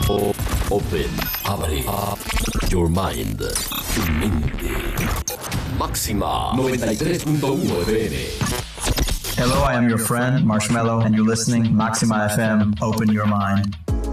Open, abre your mind, tu mente. Máxima 93.1 FM. Hello, I am your friend Marshmello, and you're listening Maxima FM. Open your mind.